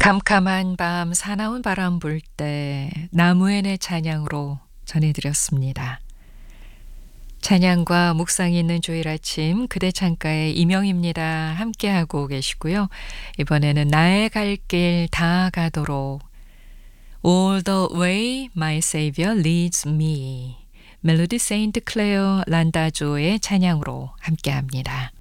캄캄한 밤 사나운 바람 불 때 나무의 내 찬양으로 전해드렸습니다. 찬양과 묵상이 있는 주일 아침 그대 창가의 이명입니다. 함께하고 계시고요. 이번에는 나의 갈 길 다 가도록 All the way my Savior leads me 멜로디 세인트 클레어 란다조의 찬양으로 함께합니다.